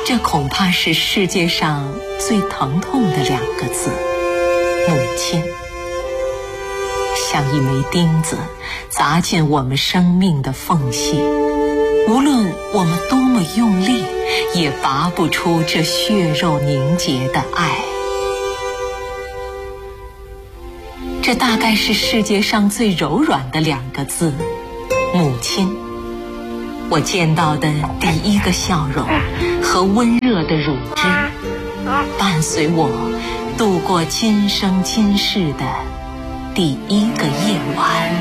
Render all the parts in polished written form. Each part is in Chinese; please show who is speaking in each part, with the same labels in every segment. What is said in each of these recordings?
Speaker 1: 这恐怕是世界上最疼痛的2个字，母亲。像一枚钉子砸进我们生命的缝隙，无论我们多么用力，也拔不出这血肉凝结的爱。这大概是世界上最柔软的2个字，母亲。我见到的第一个笑容和温热的乳汁，伴随我度过今生今世的第一个夜晚。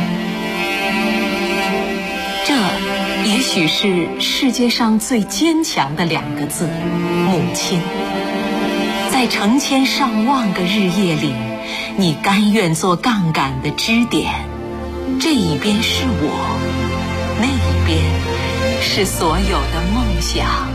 Speaker 1: 这也许是世界上最坚强的2个字，母亲。在成千上万个日夜里，你甘愿做杠杆的支点，这一边是我，那一边是所有的梦想。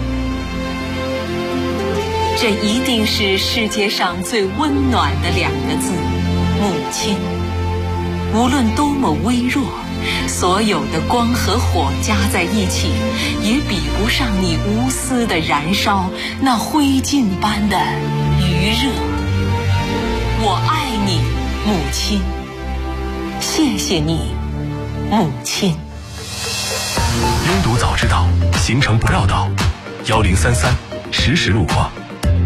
Speaker 1: 这一定是世界上最温暖的2个字，母亲。无论多么微弱，所有的光和火加在一起，也比不上你无私的燃烧那灰烬般的余热。我爱你，母亲。谢谢你，母亲。
Speaker 2: 拥堵早知道，行程不绕道。1033实时路况。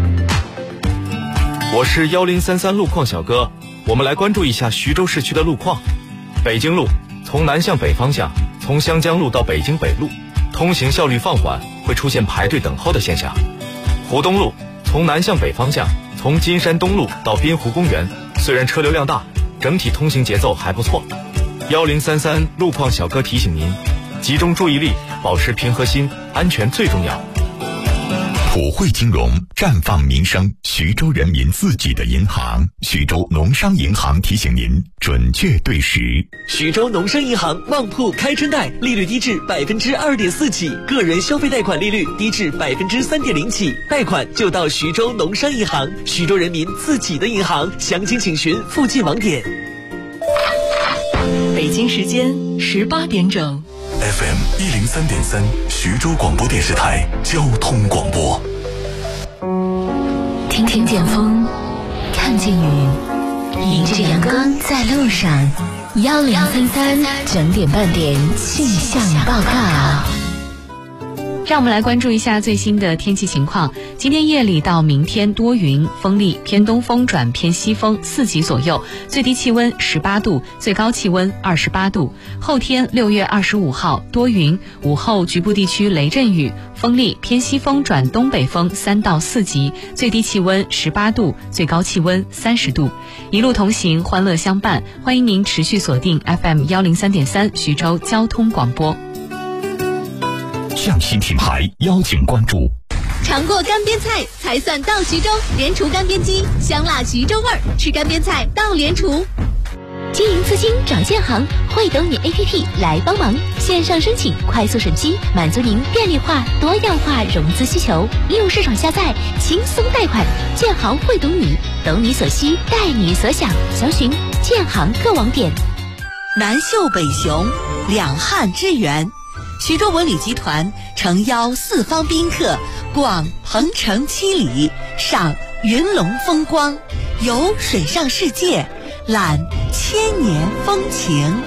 Speaker 3: 我是1033路况小哥，我们来关注一下徐州市区的路况。北京路从南向北方向，从湘江路到北京北路，通行效率放缓，会出现排队等候的现象。湖东路从南向北方向，从金山东路到滨湖公园，虽然车流量大，整体通行节奏还不错。1033路况小哥提醒您，集中注意力，保持平和心，安全最重要。
Speaker 4: 普惠金融，绽放民生，徐州人民自己的银行。徐州农商银行提醒您，准确对时。
Speaker 5: 徐州农商银行旺铺开春贷，利率低至2.4%起，个人消费贷款利率低至3.0%起，贷款就到徐州农商银行，徐州人民自己的银行。详情请询附近网点。
Speaker 6: 北京时间18点整。
Speaker 2: FM 103.3，徐州广播电视台交通广播。
Speaker 6: 听见风，看见雨，迎着阳光在路上。1033整点半点气象报告。
Speaker 7: 让我们来关注一下最新的天气情况。今天夜里到明天多云，风力偏东风转偏西风4级左右，最低气温18度，最高气温28度。后天6月25号多云，午后局部地区雷阵雨，风力偏西风转东北风3到4级，最低气温18度，最高气温30度。一路同行，欢乐相伴，欢迎您持续锁定 FM 103.3徐州交通广播。
Speaker 4: 匠心品牌邀请关注。
Speaker 8: 尝过干煸菜才算到徐州，联厨干煸鸡，香辣徐州味儿，吃干煸菜到联厨。
Speaker 9: 经营资金找建行，会懂你 APP 来帮忙，线上申请，快速审批，满足您便利化、多样化融资需求。应用市场下载，轻松贷款。建行会懂你，懂你所需，带你所想。详询建行各网点。
Speaker 10: 南秀北雄，两汉之源。徐州文旅集团诚邀四方宾客逛鹏城七里，赏云龙风光，游水上世界，览千年风情。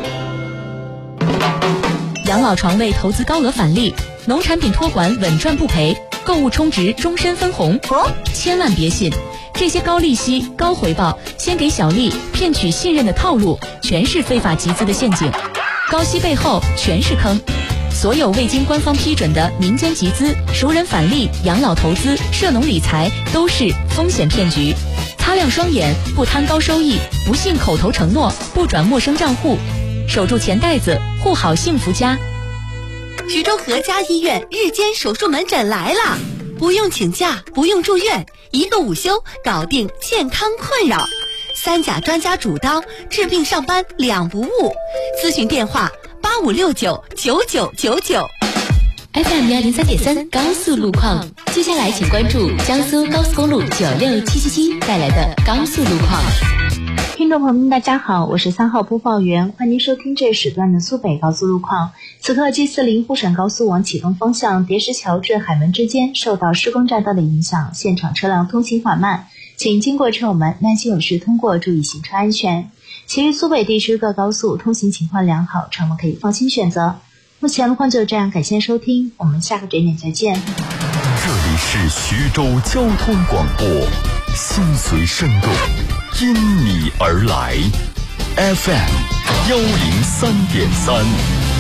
Speaker 9: 养老床位投资高额返利，农产品托管稳赚不赔，购物充值终身分红。千万别信，这些高利息、高回报、先给小利骗取信任的套路，全是非法集资的陷阱。高息背后全是坑。所有未经官方批准的民间集资、熟人返利、养老投资、涉农理财都是风险骗局。擦亮双眼，不贪高收益，不信口头承诺，不转陌生账户，守住钱袋子，护好幸福家。
Speaker 10: 徐州和家医院日间手术门诊来了，不用请假，不用住院，一个午休搞定健康困扰。三甲专家主刀，治病上班两不误。咨询电话85699999。
Speaker 9: FM 103.3高速路况，接下来请关注江苏高速公路96777带来的高速路况。
Speaker 11: 听众朋友们，大家好，我是3号播报员，欢迎收听这时段的苏北高速路况。此刻 G40 沪沈高速往启东方向叠石桥至海门之间受到施工栈道的影响，现场车辆通行缓慢，请经过车友们耐心有序通过，注意行车安全。其余苏北地区各高速通行情况良好，乘客可以放心选择。目前路况就这样，感谢收听，我们下个节点再见。
Speaker 4: 这里是徐州交通广播，心随声动，因你而来 FM 103.3。